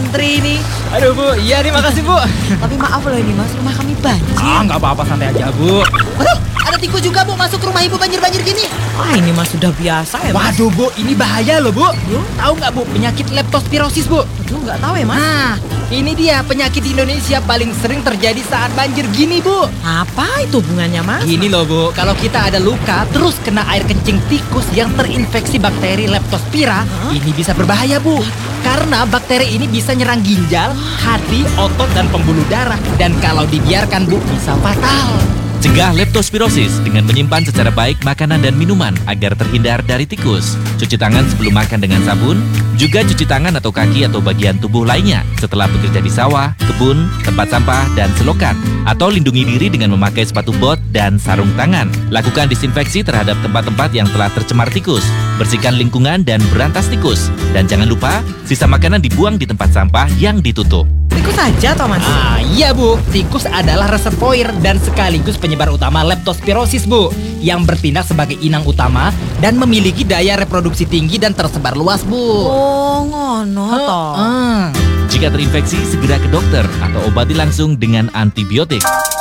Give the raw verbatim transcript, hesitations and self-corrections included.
ngantri ini. Aduh Bu, iya nih makasih Bu. Tapi maaf loh ini Mas, rumah kami banjir. Ah, nggak apa-apa, santai aja Bu. Waduh, ada tikus juga Bu masuk ke rumah ibu banjir-banjir gini. Wah ini Mas sudah biasa ya Mas. Waduh Bu, ini bahaya loh Bu. Tahu nggak Bu, penyakit leptospirosis Bu? Aduh nggak tahu ya Mas. Nah, ini dia penyakit di Indonesia paling sering terjadi saat banjir gini Bu. Apa itu hubungannya Mas? Gini loh Bu, kalau kita ada luka terus kena air kencing tikus yang terinfeksi bakteri leptospira, Hah? ini bisa berbahaya Bu. Karena bakteri ini bisa nyerang ginjal, hati, otot, dan pembuluh darah. Dan kalau dibiarkan Bu, bisa fatal. Cegah leptospirosis dengan menyimpan secara baik makanan dan minuman agar terhindar dari tikus. Cuci tangan sebelum makan dengan sabun, juga cuci tangan atau kaki atau bagian tubuh lainnya setelah bekerja di sawah, kebun, tempat sampah, dan selokan. Atau lindungi diri dengan memakai sepatu bot dan sarung tangan. Lakukan disinfeksi terhadap tempat-tempat yang telah tercemar tikus. Bersihkan lingkungan dan berantas tikus. Dan jangan lupa, sisa makanan dibuang di tempat sampah yang ditutup. Tikus saja toh Mas? Ah iya Bu, tikus adalah reservoir dan sekaligus penyebar utama leptospirosis Bu, yang bertindak sebagai inang utama dan memiliki daya reproduksi tinggi dan tersebar luas Bu. Oh ngono toh. Ah. Jika terinfeksi, segera ke dokter atau obati langsung dengan antibiotik.